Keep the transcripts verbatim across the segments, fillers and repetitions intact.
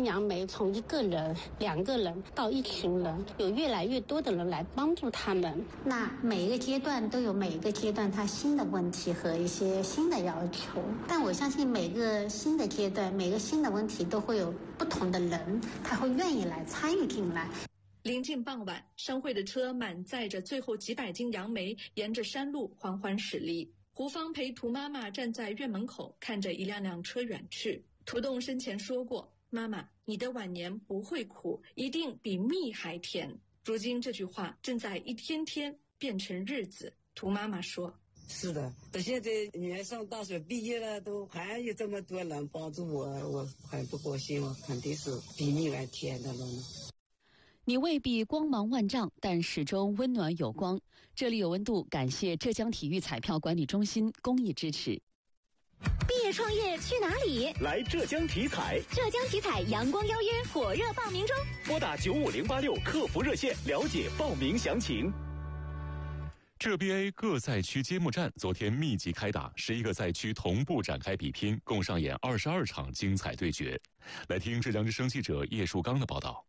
金杨梅从一个人、两个人到一群人，有越来越多的人来帮助他们。 那每一个阶段都有每一个阶段它新的问题和一些新的要求，但我相信每个新的阶段、每个新的问题都会有不同的人，他会愿意来参与进来。 临近傍晚，商会的车满载着最后几百斤杨梅，沿着山路缓缓驶离。胡芳陪涂妈妈站在院门口，看着一辆辆车远去。涂栋生前说过，妈妈，你的晚年不会苦，一定比蜜还甜。如今这句话正在一天天变成日子。涂妈妈说， 是的，到现在女儿上大学毕业了，都还有这么多人帮助我，我很不高兴，我肯定是比蜜还甜的了。 你未必光芒万丈，但始终温暖有光。这里有温度，感谢浙江体育彩票管理中心公益支持。 毕业创业去哪里？ 来浙江体彩。 浙江体彩阳光邀约火热报名中， 拨打九五零八六客服热线了解报名详情。浙 B A 各赛区揭幕战昨天密集开打，十一个赛区同步展开比拼，共上演二十二场精彩对决。来听浙江之声记者叶树刚的报道。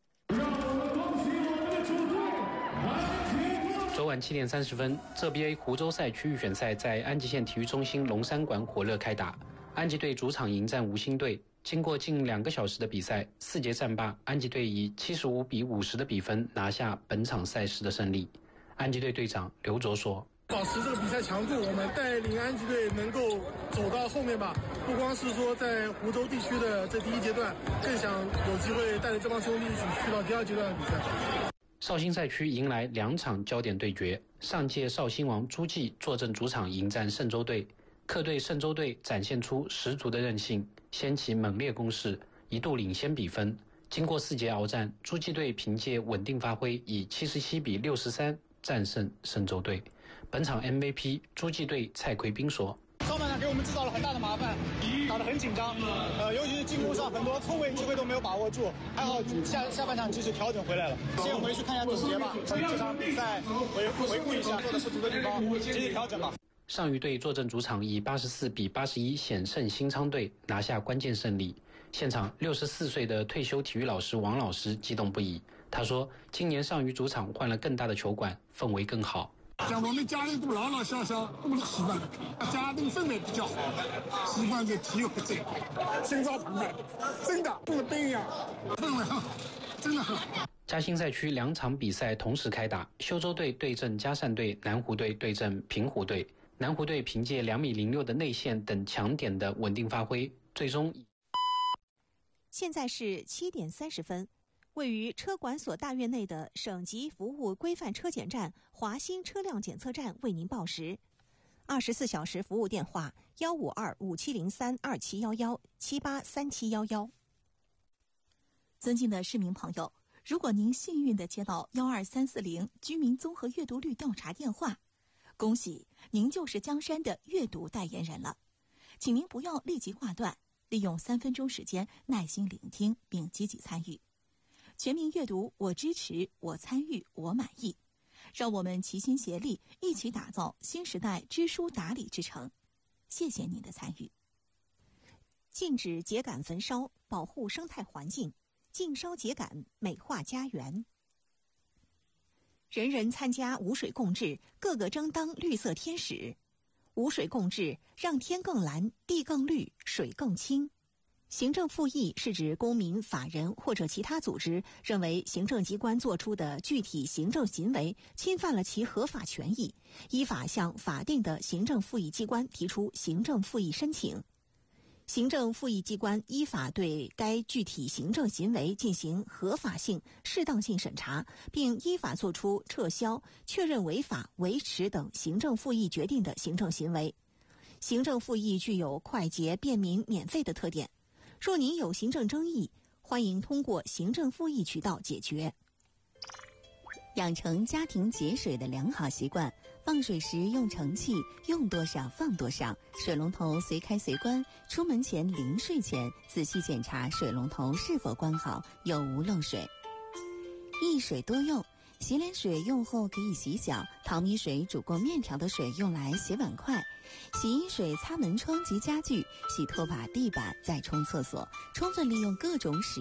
昨晚七点三十分，浙 B A 湖州赛区预选赛在安吉县体育中心龙山馆火热开打。安吉队主场迎战吴兴队，经过近两个小时的比赛，四节战罢，安吉队以七十五比五十的比分拿下本场赛事的胜利。安吉队队长刘卓说：“ 保持这个比赛强度，我们带领安吉队能够走到后面吧。不光是说在湖州地区的这第一阶段，更想有机会带着这帮兄弟一起去到第二阶段的比赛。” 绍兴赛区迎来两场焦点对决，上届绍兴王朱继坐镇主场迎战嵊州队，客队嵊州队展现出十足的韧性，掀起猛烈攻势，一度领先比分。经过四节鏖战，朱继队凭借稳定发挥，以七十七比六十三战胜嵊州队。本场 M V P 朱继队蔡奎斌说：“ 上半场给我们制造了很大的麻烦，打得很紧张，呃，尤其是进攻上很多突围机会都没有把握住，还好下下半场及时调整回来了。先回去看一下总结吧，这场比赛回回顾一下做的不足的地方，及时调整吧。” 上虞队坐镇主场，以八十四比八十一险胜新昌队，拿下关键胜利。现场六十四岁的退休体育老师王老师激动不已，他说：“今年上虞主场换了更大的球馆，氛围更好。 像我们家里都老老小小都是习惯了，家庭氛围比较好，习惯在体育这一块，心潮澎湃，真的跟个灯一样，氛围很好，真的很好。” 嘉兴赛区两场比赛同时开打，修州队对阵嘉善队，南湖队对阵平湖队。南湖队凭借两米零六的内线等强点的稳定发挥，最终。 现在是七点三十分。位于车管所大院内的省级服务规范车检站华新车辆检测站为您报时。二十四小时服务电话：幺五二五七零三二七幺幺七八三七幺幺。尊敬的市民朋友，如果您幸运地接到幺二三四零居民综合阅读率调查电话，恭喜您就是江山的阅读代言人了。请您不要立即挂断，利用三分钟时间耐心聆听并积极参与。全民阅读，我支持，我参与，我满意。让我们齐心协力，一起打造新时代知书达理之城。谢谢您的参与。禁止秸秆焚烧，保护生态环境；禁烧秸秆，美化家园。人人参加无水共治，个个争当绿色天使。无水共治，让天更蓝，地更绿，水更清。行政复议是指公民、法人或者其他组织认为行政机关作出的具体行政行为侵犯了其合法权益，依法向法定的行政复议机关提出行政复议申请。行政复议机关依法对该具体行政行为进行合法性、适当性审查，并依法作出撤销、确认违法、维持等行政复议决定的行政行为。行政复议具有快捷、便民、免费的特点。若您有行政争议，欢迎通过行政复议渠道解决。养成家庭节水的良好习惯，放水时用盛器，用多少放多少，水龙头随开随关，出门前临睡前仔细检查水龙头是否关好，有无漏水。一水多用，洗脸水用后可以洗脚，淘米水煮过面条的水用来洗碗筷，洗衣水擦门窗及家具，洗拖把、地板，再冲厕所，充分利用各种使